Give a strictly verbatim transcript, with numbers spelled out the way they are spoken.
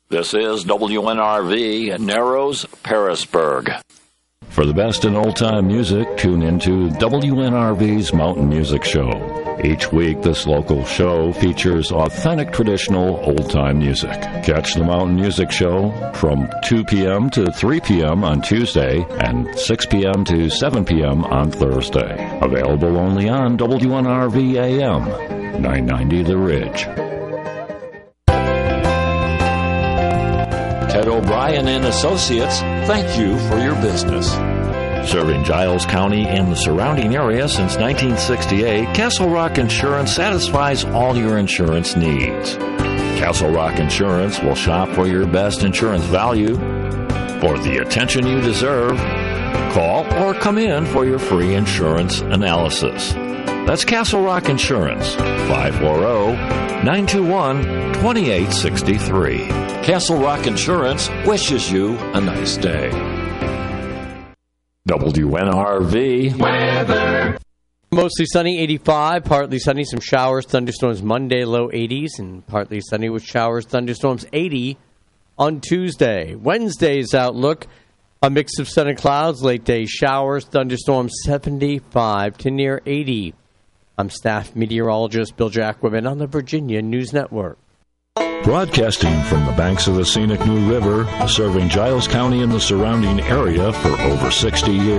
This is W N R V, Narrows, Parisburg. For the best in old-time music, tune into W N R V's Mountain Music Show. Each week, this local show features authentic traditional old-time music. Catch the Mountain Music Show from two p.m. to three p.m. on Tuesday and six p.m. to seven p.m. on Thursday. Available only on W N R V A M, nine ninety The Ridge. Ted O'Brien and Associates, thank you for your business. Serving Giles County and the surrounding area since nineteen sixty-eight, Castle Rock Insurance satisfies all your insurance needs. Castle Rock Insurance will shop for your best insurance value. For the attention you deserve, call or come in for your free insurance analysis. That's Castle Rock Insurance, five four zero, nine two one, two eight six three. Castle Rock Insurance wishes you a nice day. W N R V weather. Mostly sunny, eighty-five. Partly sunny, some showers, thunderstorms Monday, low eighties. And partly sunny with showers, thunderstorms, eighty on Tuesday. Wednesday's outlook, a mix of sun and clouds, late day showers, thunderstorms, seventy-five to near eighty. I'm staff meteorologist Bill Jacquemin on the Virginia News Network. Broadcasting from the banks of the scenic New River, serving Giles County and the surrounding area for over sixty years.